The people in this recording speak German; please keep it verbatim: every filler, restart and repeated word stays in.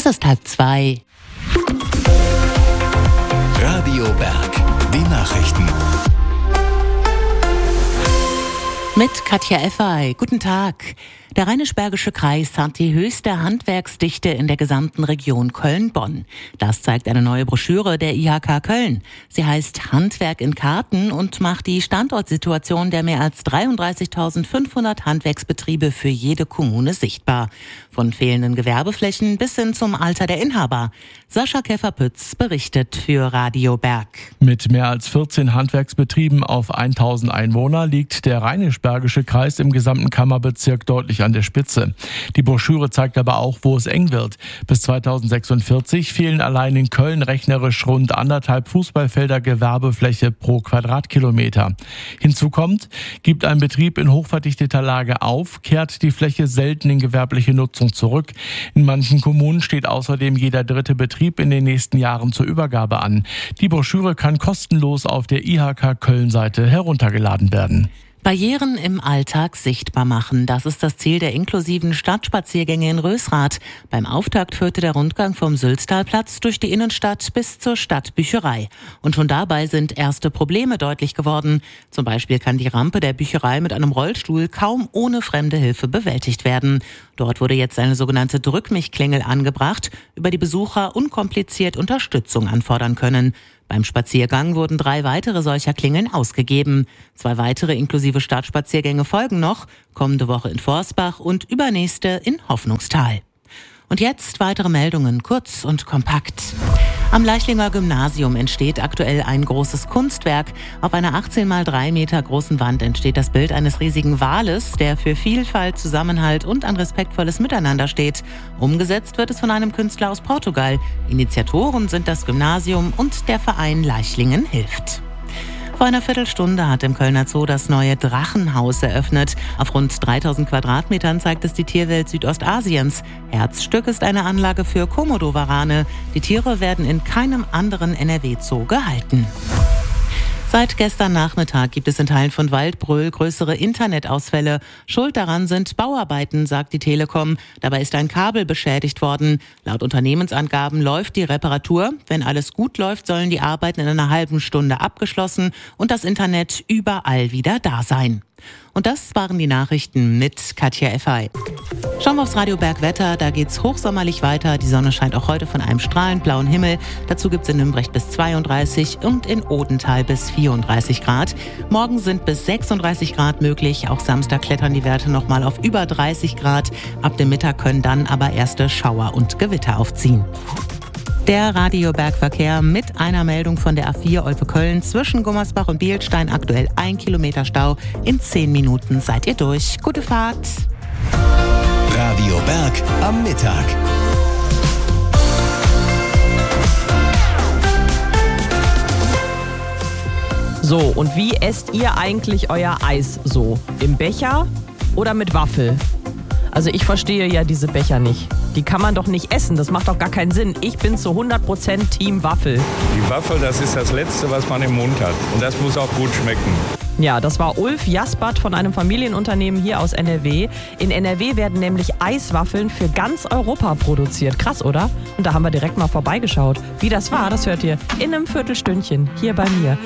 Es ist halb zwei. Radio Berg, die Nachrichten. Mit Katja Effay. Guten Tag. Der Rheinisch-Bergische Kreis hat die höchste Handwerksdichte in der gesamten Region Köln-Bonn. Das zeigt eine neue Broschüre der I H K Köln. Sie heißt Handwerk in Karten und macht die Standortsituation der mehr als dreiunddreißigtausendfünfhundert Handwerksbetriebe für jede Kommune sichtbar. Von fehlenden Gewerbeflächen bis hin zum Alter der Inhaber. Sascha Käfer-Pütz berichtet für Radio Berg. Mit mehr als vierzehn Handwerksbetrieben auf tausend Einwohner liegt der Rheinisch-Bergische Kreis im gesamten Kammerbezirk deutlich an der Spitze. Die Broschüre zeigt aber auch, wo es eng wird. Bis zweitausendsechsundvierzig fehlen allein in Köln rechnerisch rund anderthalb Fußballfelder Gewerbefläche pro Quadratkilometer. Hinzu kommt, gibt ein Betrieb in hochverdichteter Lage auf, kehrt die Fläche selten in gewerbliche Nutzung zurück. In manchen Kommunen steht außerdem jeder dritte Betrieb in den nächsten Jahren zur Übergabe an. Die Broschüre kann kostenlos auf der I H K Köln-Seite heruntergeladen werden. Barrieren im Alltag sichtbar machen. Das ist das Ziel der inklusiven Stadtspaziergänge in Rösrath. Beim Auftakt führte der Rundgang vom Sülztalplatz durch die Innenstadt bis zur Stadtbücherei. Und schon dabei sind erste Probleme deutlich geworden. Zum Beispiel kann die Rampe der Bücherei mit einem Rollstuhl kaum ohne fremde Hilfe bewältigt werden. Dort wurde jetzt eine sogenannte Drück-mich-Klingel angebracht, über die Besucher unkompliziert Unterstützung anfordern können. Beim Spaziergang wurden drei weitere solcher Klingeln ausgegeben. Zwei weitere inklusive Stadtspaziergänge folgen noch, kommende Woche in Forsbach und übernächste in Hoffnungstal. Und jetzt weitere Meldungen, kurz und kompakt. Am Leichlinger Gymnasium entsteht aktuell ein großes Kunstwerk. Auf einer achtzehn mal drei Meter großen Wand entsteht das Bild eines riesigen Wales, der für Vielfalt, Zusammenhalt und ein respektvolles Miteinander steht. Umgesetzt wird es von einem Künstler aus Portugal. Initiatoren sind das Gymnasium und der Verein Leichlingen hilft. Vor einer Viertelstunde hat im Kölner Zoo das neue Drachenhaus eröffnet. Auf rund dreitausend Quadratmetern zeigt es die Tierwelt Südostasiens. Herzstück ist eine Anlage für Komodowarane. Die Tiere werden in keinem anderen N R W-Zoo gehalten. Seit gestern Nachmittag gibt es in Teilen von Waldbröl größere Internetausfälle. Schuld daran sind Bauarbeiten, sagt die Telekom. Dabei ist ein Kabel beschädigt worden. Laut Unternehmensangaben läuft die Reparatur. Wenn alles gut läuft, sollen die Arbeiten in einer halben Stunde abgeschlossen und das Internet überall wieder da sein. Und das waren die Nachrichten mit Katja Effay. Schauen wir aufs Radio Berg Wetter, da geht's hochsommerlich weiter. Die Sonne scheint auch heute von einem strahlend blauen Himmel. Dazu gibt's in Nümbrecht bis zweiunddreißig und in Odenthal bis vierunddreißig Grad. Morgen sind bis sechsunddreißig Grad möglich. Auch Samstag klettern die Werte nochmal auf über dreißig Grad. Ab dem Mittag können dann aber erste Schauer und Gewitter aufziehen. Der Radiobergverkehr mit einer Meldung von der A vier Olpe-Köln zwischen Gummersbach und Bielstein. Aktuell ein Kilometer Stau. In zehn Minuten seid ihr durch. Gute Fahrt. Radio Berg am Mittag. So, und wie esst ihr eigentlich euer Eis so? Im Becher oder mit Waffel? Also ich verstehe ja diese Becher nicht. Die kann man doch nicht essen, das macht doch gar keinen Sinn. Ich bin zu hundert Prozent Team Waffel. Die Waffel, das ist das Letzte, was man im Mund hat. Und das muss auch gut schmecken. Ja, das war Ulf Jaspert von einem Familienunternehmen hier aus N R W. In N R W werden nämlich Eiswaffeln für ganz Europa produziert. Krass, oder? Und da haben wir direkt mal vorbeigeschaut. Wie das war, das hört ihr in einem Viertelstündchen hier bei mir.